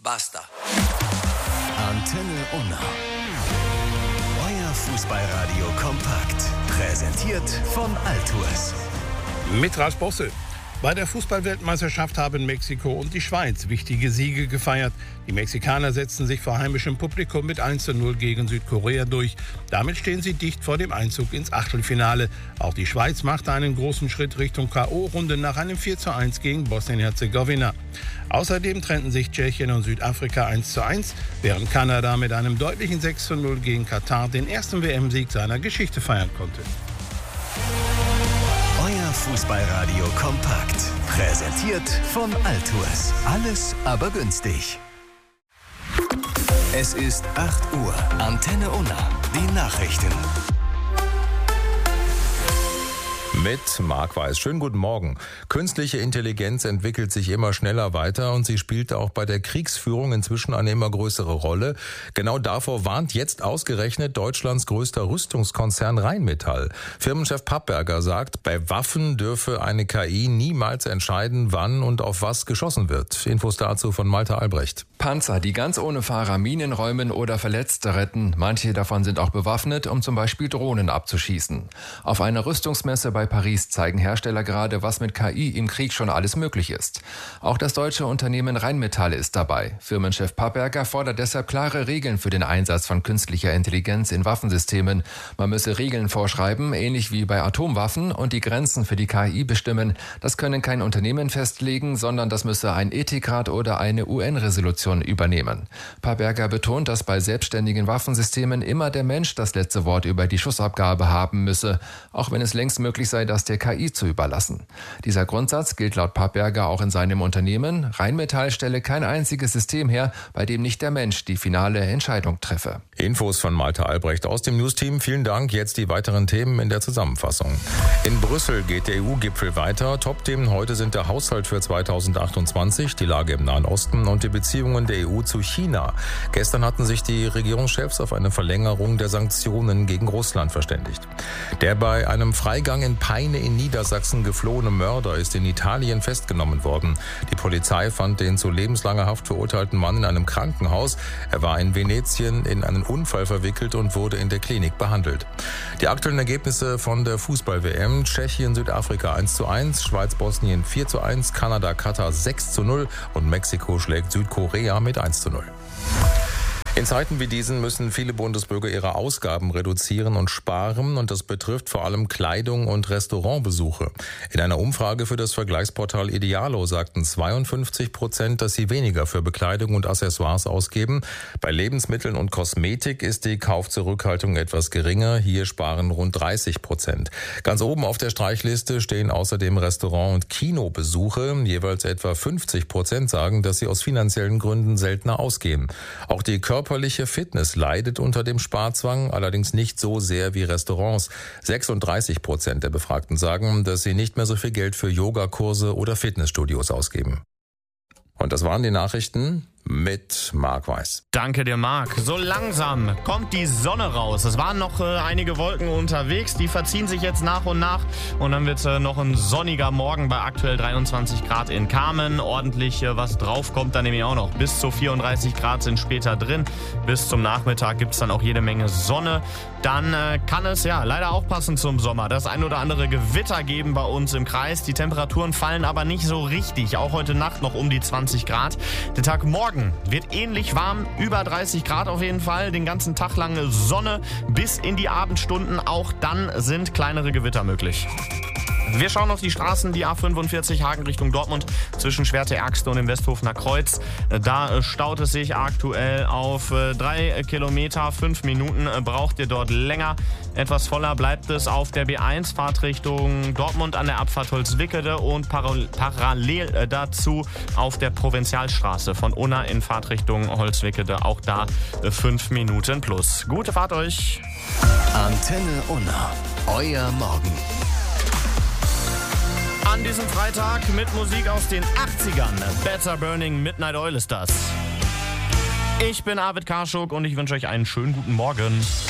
Basta. Antenne Unna. Euer Fußballradio kompakt. Präsentiert von Altours. Mit Ralf Bosse. Bei der Fußballweltmeisterschaft haben Mexiko und die Schweiz wichtige Siege gefeiert. Die Mexikaner setzten sich vor heimischem Publikum mit 1:0 gegen Südkorea durch. Damit stehen sie dicht vor dem Einzug ins Achtelfinale. Auch die Schweiz machte einen großen Schritt Richtung K.O.-Runde nach einem 4:1 gegen Bosnien-Herzegowina. Außerdem trennten sich Tschechien und Südafrika 1:1, während Kanada mit einem deutlichen 6:0 gegen Katar den ersten WM-Sieg seiner Geschichte feiern konnte. Euer Fußballradio kompakt. Präsentiert von Altours. Alles aber günstig. Es ist 8 Uhr. Antenne Unna. Die Nachrichten. Mit Marc Weiß. Schönen guten Morgen. Künstliche Intelligenz entwickelt sich immer schneller weiter und sie spielt auch bei der Kriegsführung inzwischen eine immer größere Rolle. Genau davor warnt jetzt ausgerechnet Deutschlands größter Rüstungskonzern Rheinmetall. Firmenchef Papperger sagt, bei Waffen dürfe eine KI niemals entscheiden, wann und auf was geschossen wird. Infos dazu von Malte Albrecht. Panzer, die ganz ohne Fahrer Minen räumen oder Verletzte retten. Manche davon sind auch bewaffnet, um zum Beispiel Drohnen abzuschießen. Auf einer Rüstungsmesse bei Paris zeigen Hersteller gerade, was mit KI im Krieg schon alles möglich ist. Auch das deutsche Unternehmen Rheinmetall ist dabei. Firmenchef Papperger fordert deshalb klare Regeln für den Einsatz von künstlicher Intelligenz in Waffensystemen. Man müsse Regeln vorschreiben, ähnlich wie bei Atomwaffen, und die Grenzen für die KI bestimmen. Das können kein Unternehmen festlegen, sondern das müsse ein Ethikrat oder eine UN-Resolution übernehmen. Papperger betont, dass bei selbstständigen Waffensystemen immer der Mensch das letzte Wort über die Schussabgabe haben müsse, auch wenn es längst möglich sei, das der KI zu überlassen. Dieser Grundsatz gilt laut Papperger auch in seinem Unternehmen. Rheinmetall stelle kein einziges System her, bei dem nicht der Mensch die finale Entscheidung treffe. Infos von Malte Albrecht aus dem Newsteam. Vielen Dank. Jetzt die weiteren Themen in der Zusammenfassung. In Brüssel geht der EU-Gipfel weiter. Top-Themen heute sind der Haushalt für 2028, die Lage im Nahen Osten und die Beziehungen der EU zu China. Gestern hatten sich die Regierungschefs auf eine Verlängerung der Sanktionen gegen Russland verständigt. Der bei einem Freigang in Peine in Niedersachsen geflohene Mörder ist in Italien festgenommen worden. Die Polizei fand den zu lebenslanger Haft verurteilten Mann in einem Krankenhaus. Er war in Venetien in einen Unfall verwickelt und wurde in der Klinik behandelt. Die aktuellen Ergebnisse von der Fußball-WM: Tschechien, Südafrika 1:1, Schweiz, Bosnien 4:1, Kanada, Katar 6:0 und Mexiko schlägt Südkorea mit 1:0. In Zeiten wie diesen müssen viele Bundesbürger ihre Ausgaben reduzieren und sparen, und das betrifft vor allem Kleidung und Restaurantbesuche. In einer Umfrage für das Vergleichsportal Idealo sagten 52%, dass sie weniger für Bekleidung und Accessoires ausgeben. Bei Lebensmitteln und Kosmetik ist die Kaufzurückhaltung etwas geringer. Hier sparen rund 30%. Ganz oben auf der Streichliste stehen außerdem Restaurant- und Kinobesuche. Jeweils etwa 50% sagen, dass sie aus finanziellen Gründen seltener ausgehen. Auch die körperliche Fitness leidet unter dem Sparzwang, allerdings nicht so sehr wie Restaurants. 36% der Befragten sagen, dass sie nicht mehr so viel Geld für Yogakurse oder Fitnessstudios ausgeben. Und das waren die Nachrichten mit Marc Weiß. Danke dir, Marc. So langsam kommt die Sonne raus. Es waren noch einige Wolken unterwegs, die verziehen sich jetzt nach und nach. Und dann wird noch ein sonniger Morgen bei aktuell 23 Grad in Kamen. Ordentlich was drauf kommt dann nämlich auch noch. Bis zu 34 Grad sind später drin. Bis zum Nachmittag gibt es dann auch jede Menge Sonne. Dann kann es ja leider auch passend zum Sommer das ein oder andere Gewitter geben bei uns im Kreis. Die Temperaturen fallen aber nicht so richtig. Auch heute Nacht noch um die 20 Grad. Der Tag morgen wird ähnlich warm, über 30 Grad auf jeden Fall. Den ganzen Tag lang Sonne bis in die Abendstunden. Auch dann sind kleinere Gewitter möglich. Wir schauen auf die Straßen, die A45 Hagen Richtung Dortmund zwischen Schwerte-Ergste und dem Westhofener Kreuz. Da staut es sich aktuell auf 3 Kilometer. 5 Minuten braucht ihr dort länger. Etwas voller bleibt es auf der B1 Fahrtrichtung Dortmund an der Abfahrt Holzwickede und parallel dazu auf der Provinzialstraße von Unna in Fahrtrichtung Holzwickede. Auch da 5 Minuten plus. Gute Fahrt euch! Antenne Unna, euer Morgen. An diesem Freitag mit Musik aus den 80ern. Better Burning Midnight Oil ist das. Ich bin Arvid Karschuk und ich wünsche euch einen schönen guten Morgen.